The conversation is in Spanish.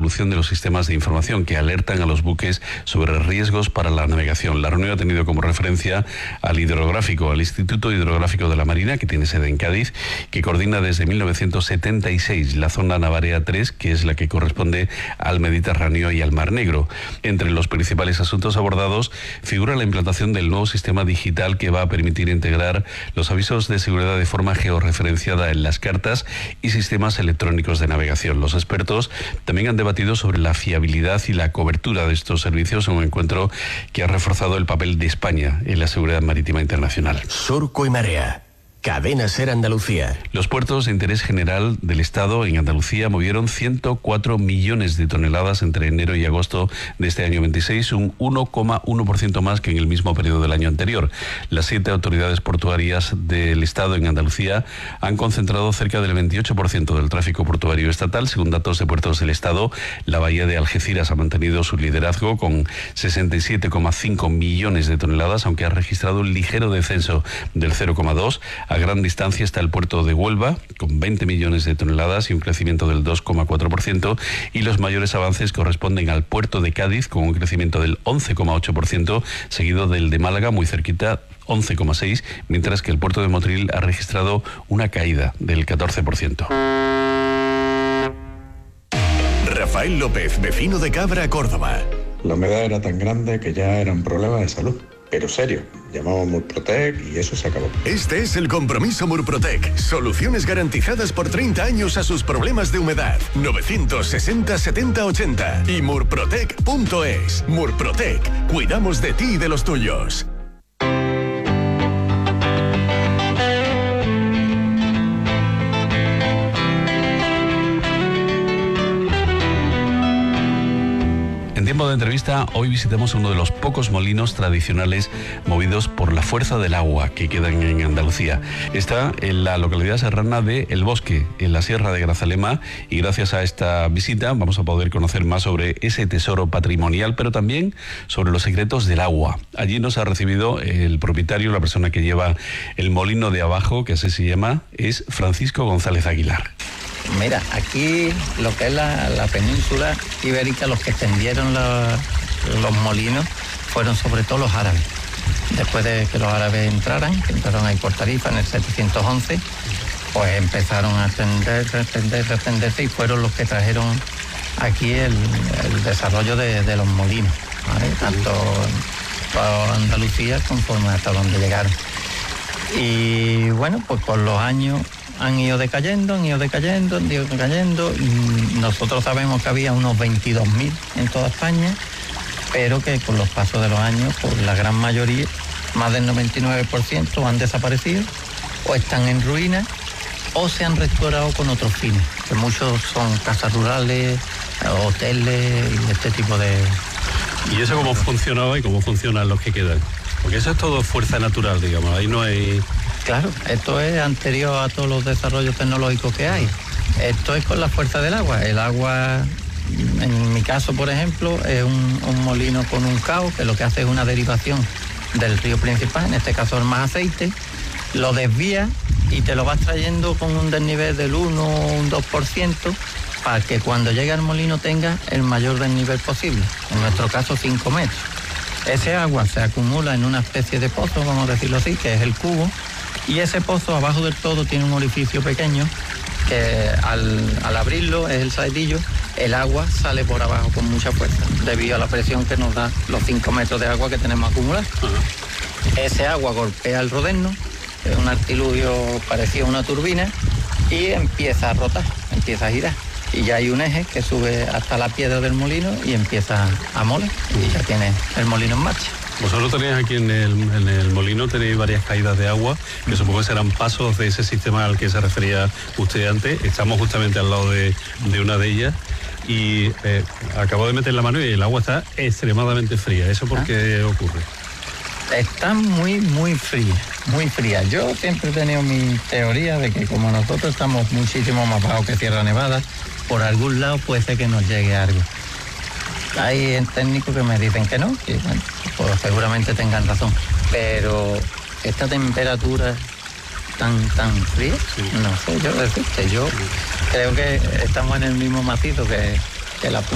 evolución de los sistemas de información que alertan a los buques sobre riesgos para la navegación. La reunión ha tenido como referencia al Instituto Hidrográfico de la Marina, que tiene sede en Cádiz, que coordina desde 1976 la zona Navarea 3, que es la que corresponde al Mediterráneo y al Mar Negro. Entre los principales asuntos abordados figura la implantación del nuevo sistema digital que va a permitir integrar los avisos de seguridad de forma georreferenciada en las cartas y sistemas electrónicos de navegación. Los expertos también han debatido sobre la fiabilidad y la cobertura de estos servicios en un encuentro que ha reforzado el papel de España en la seguridad marítima internacional. Surco y Marea. Cadena SER Andalucía. Los puertos de interés general del Estado en Andalucía movieron 104 millones de toneladas entre enero y agosto de este año 26, un 1,1% más que en el mismo periodo del año anterior. Las 7 autoridades portuarias del Estado en Andalucía han concentrado cerca del 28% del tráfico portuario estatal. Según datos de Puertos del Estado, la bahía de Algeciras ha mantenido su liderazgo con 67,5 millones de toneladas, aunque ha registrado un ligero descenso del 0,2%. A gran distancia está el puerto de Huelva, con 20 millones de toneladas y un crecimiento del 2,4%, y los mayores avances corresponden al puerto de Cádiz, con un crecimiento del 11,8%, seguido del de Málaga, muy cerquita, 11,6%, mientras que el puerto de Motril ha registrado una caída del 14%. Rafael López, vecino de Cabra, Córdoba. La humedad era tan grande que ya era un problema de salud. Pero serio, llamamos a Murprotec y eso se acabó. Este es el compromiso Murprotec. Soluciones garantizadas por 30 años a sus problemas de humedad. 960 70 80 y murprotec.es. Murprotec. Cuidamos de ti y de los tuyos. En tiempo de entrevista, hoy visitamos uno de los pocos molinos tradicionales movidos por la fuerza del agua que quedan en Andalucía. Está en la localidad serrana de El Bosque, en la Sierra de Grazalema, y gracias a esta visita vamos a poder conocer más sobre ese tesoro patrimonial, pero también sobre los secretos del agua. Allí nos ha recibido el propietario, la persona que lleva el molino de abajo, que así se llama, es Francisco González Aguilar. Mira, aquí lo que es la península ibérica, los que extendieron los molinos fueron sobre todo los árabes. Después de que los árabes entraron ahí por Tarifa en el 711, pues empezaron a extenderse y fueron los que trajeron aquí el desarrollo de los molinos, ¿vale? Tanto para Andalucía conforme hasta donde llegaron. Y bueno, pues por los años han ido decayendo. Nosotros sabemos que había unos 22.000 en toda España, pero que con los pasos de los años, por la gran mayoría, más del 99% han desaparecido o están en ruinas o se han restaurado con otros fines, que muchos son casas rurales, hoteles y este tipo de... ¿Y eso cómo funcionaba y cómo funcionan los que quedan? Porque eso es todo fuerza natural, digamos, ahí no hay... Claro, esto es anterior a todos los desarrollos tecnológicos que hay. Esto es con la fuerza del agua. El agua, en mi caso, por ejemplo, es un molino con un cao, que lo que hace es una derivación del río principal, en este caso el más aceite, lo desvía y te lo vas trayendo con un desnivel del 1 o un 2%, para que cuando llegue al molino tenga el mayor desnivel posible, en nuestro caso 5 metros. Ese agua se acumula en una especie de pozo, vamos a decirlo así, que es el cubo, y ese pozo abajo del todo tiene un orificio pequeño que al abrirlo, es el saetillo, el agua sale por abajo con mucha fuerza, debido a la presión que nos da los 5 metros de agua que tenemos acumulada. Ese agua golpea el rodeno, es un artilugio parecido a una turbina, y empieza a rotar, empieza a girar. Y ya hay un eje que sube hasta la piedra del molino y empieza a moler, y ya tiene el molino en marcha. Vosotros tenéis aquí en el molino, tenéis varias caídas de agua, que supongo que serán pasos de ese sistema al que se refería usted antes. Estamos justamente al lado de una de ellas y acabo de meter la mano y el agua está extremadamente fría. ¿Eso por qué ocurre? Está muy fría. Yo siempre he tenido mi teoría de que como nosotros estamos muchísimo más bajo que Sierra Nevada, por algún lado puede ser que nos llegue algo. Hay técnicos que me dicen que no, que bueno, pues seguramente tengan razón, pero esta temperatura tan fría, no sé yo decirte, yo creo que estamos en el mismo macizo que la